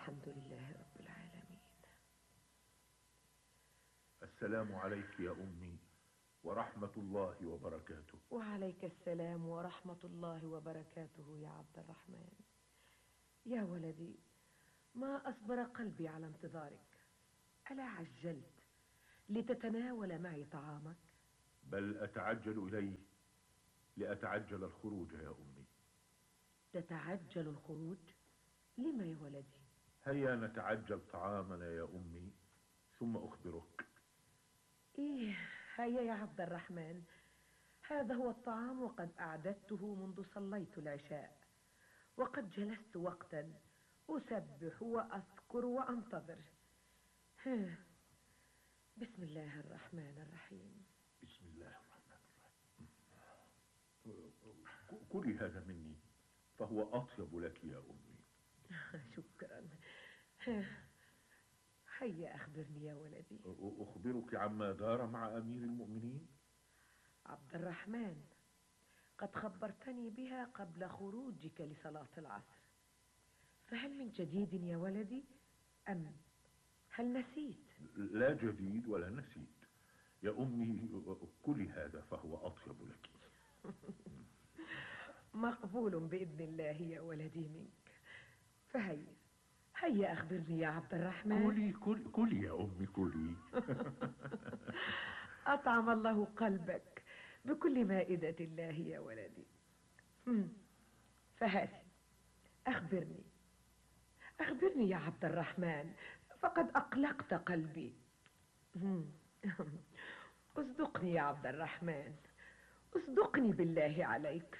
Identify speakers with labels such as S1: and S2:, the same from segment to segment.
S1: الحمد لله رب العالمين.
S2: السلام عليك يا أمي ورحمة الله وبركاته.
S1: وعليك السلام ورحمة الله وبركاته يا عبد الرحمن. يا ولدي، ما أصبر قلبي على انتظارك. ألا عجلت لتتناول معي طعامك؟
S2: بل أتعجل إليه لأتعجل الخروج يا أمي.
S1: تتعجل الخروج؟ لما يا ولدي؟
S2: هيا نتعجل طعامنا يا أمي ثم أخبرك.
S1: إيه، هيا يا عبد الرحمن، هذا هو الطعام وقد أعددته منذ صليت العشاء، وقد جلست وقتا أسبح وأذكر وأنتظر. بسم الله الرحمن الرحيم.
S2: بسم الله الرحمن الرحيم. كلي هذا مني فهو أطيب لك يا أمي.
S1: شكرا. هيا أخبرني يا ولدي.
S2: أخبرك عما دار مع أمير المؤمنين.
S1: عبد الرحمن، قد خبرتني بها قبل خروجك لصلاة العصر، فهل من جديد يا ولدي أم هل نسيت؟
S2: لا جديد ولا نسيت يا أمي. كلي هذا فهو أطيب لك.
S1: مقبول بإذن الله يا ولدي منك. هيا أخبرني يا عبد الرحمن.
S2: كلي يا أمي كلي.
S1: أطعم الله قلبك بكل مائدة الله يا ولدي. فهل أخبرني يا عبد الرحمن، فقد أقلقت قلبي. اصدقني يا عبد الرحمن، اصدقني بالله عليك.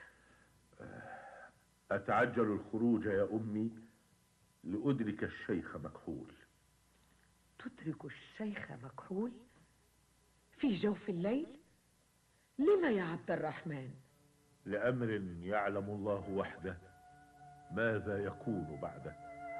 S2: أتعجل الخروج يا أمي لأدرك الشيخ مكحول.
S1: تدرك الشيخ مكحول في جوف الليل؟ لما يا عبد الرحمن؟
S2: لأمر يعلم الله وحده ماذا يكون بعده.